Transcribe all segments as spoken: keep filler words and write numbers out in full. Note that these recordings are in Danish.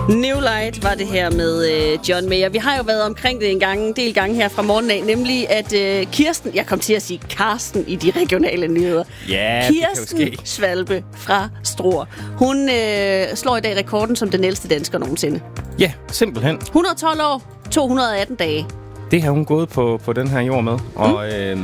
New Light var det her med øh, John Mayer. Vi har jo været omkring det en gang, en del gange her fra morgenen af, nemlig at øh, Kirsten, jeg kom til at sige Karsten i de regionale nyheder. Ja, Kirsten det kan jo ske. Svalbe fra Struer. Hun øh, slår i dag rekorden som den ældste dansker nogensinde. Ja, simpelthen. et hundrede og tolv år, to hundrede og atten dage. Det har hun gået på, på den her jord med. Og øh,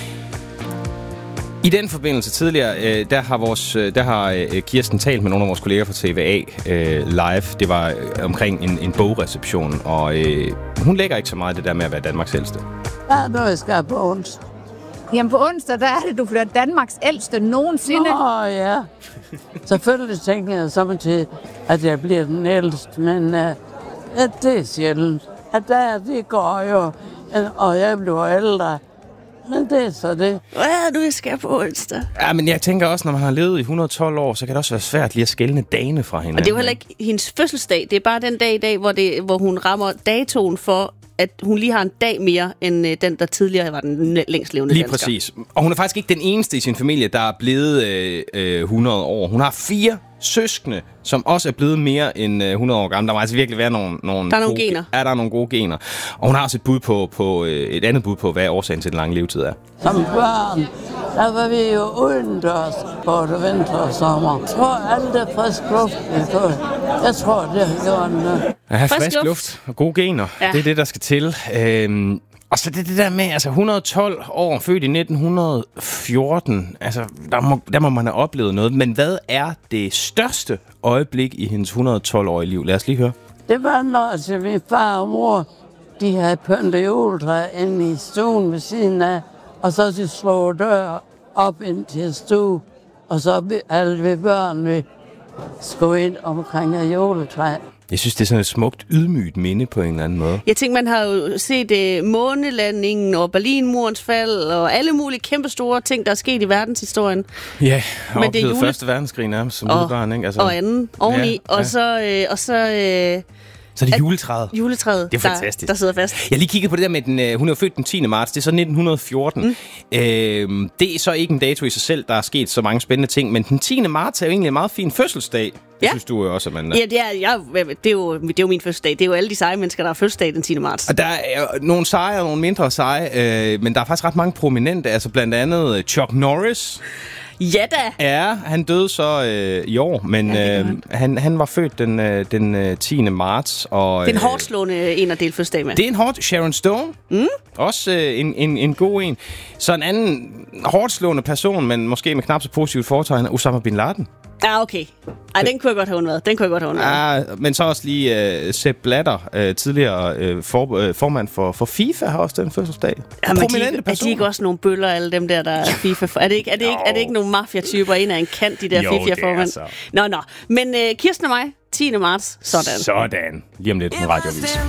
i den forbindelse tidligere, øh, der har vores, der har øh, Kirsten talt med nogle af vores kolleger fra T V A øh, live. Det var øh, omkring en, en bogreception, og øh, hun lægger ikke så meget det der med at være Danmarks ældste. Hvad er noget, jeg skal på onsdag? Jamen på onsdag, der er det, du bliver Danmarks ældste nogensinde. Åh, oh, ja. Selvfølgelig tænker jeg så til, at jeg bliver den ældste, men uh, ja, det er sjældent. At der, det går jo, og jeg bliver ældre. Men det er så det. Hvad er du, jeg skal på onsdag? Ja, men jeg tænker også, når man har levet i et hundrede og tolv år, så kan det også være svært lige at skelne dagene fra hinanden. Og det er jo heller ikke hendes fødselsdag. Det er bare den dag i dag, hvor, det, hvor hun rammer datoen for, at hun lige har en dag mere, end øh, den, der tidligere var den længst levende lige dansker. Præcis. Og hun er faktisk ikke den eneste i sin familie, der er blevet øh, øh, hundrede år. Hun har fire søskende, som også er blevet mere end øh, hundrede år gamle. Der må altså virkelig være nogle, nogle der er gode nogle gener. Ja, der er nogle gode gener. Og hun har også et, bud på, på, øh, et andet bud på, hvad årsagen til den lange levetid er. Som børn, der var vi jo udendørs både vinter og sommer. Jeg tror, alt det frisk luft, vi tog. Jeg tror, det har gjort noget. At have Frisk frisk luft. luft og gode gener, ja. Det er det, der skal til. Øhm, og så det, det der med, altså et hundrede og tolv år, født i nitten fjorten, altså der må, der må man have oplevet noget. Men hvad er det største øjeblik i hendes et hundrede og tolv-årige liv? Lad os lige høre. Det var, når min far og mor, de havde pyntet juletræ inde i stuen ved siden af, og så de slog dør op ind til stue, og så alle vi børn, vi skulle ind omkring juletræ. Jeg synes, det er sådan et smukt, ydmygt minde på en eller anden måde. Jeg tænker, man har jo set uh, månelandingen og Berlinmurens fald og alle mulige kæmpe store ting, der er sket i verdenshistorien. Ja, og Men oplevede det er jule... første verdenskrig nærmest som lille barn, ikke? Altså, og anden oveni, ja, og ja. så... Øh, og så øh, Så er det juletræet. Juletræet, det er der, fantastisk. der sidder fast. Jeg lige kigget på det der med, den, øh, hun er jo født den tiende marts, det er så nitten fjorten. Mm. Øhm, det er så ikke en dato i sig selv, der er sket så mange spændende ting, men den tiende marts er jo egentlig en meget fin fødselsdag. Det ja. synes du jo også, Amanda. Ja, det er, jeg, det, er jo, det er jo min fødselsdag. Det er jo alle de seje mennesker, der har fødselsdag den tiende marts. Og der er nogle seje og nogle mindre seje, øh, men der er faktisk ret mange prominente, altså blandt andet Chuck Norris. Ja da! Ja, han døde så øh, i år, men ja, øh, han, han var født den, øh, den øh, tiende marts. Og, det er en hårdt slående en at dele fødselsdag med. Det er en hårdt. Sharon Stone, mm. også øh, en, en, en god en. Så en anden hårdt slående person, men måske med knap så positivt foretegn, Osama Bin Laden. Ja, okay. Ej, den kunne jeg godt have undværet. Den kunne jeg godt have undværet. Ja, men så også lige uh, Sepp Blatter, uh, tidligere uh, for, uh, formand for, for FIFA, har også den fødselsdag. Ja, men de, er de ikke også nogle bøller, alle dem der, der er FIFA for? Er det ikke, er det ikke, er det ikke nogle mafia-typer, en af en kant, de der FIFA-formand? Så. Nå, nå. Men uh, Kirsten og mig, tiende marts, sådan. Sådan. Lige om lidt på radioavis.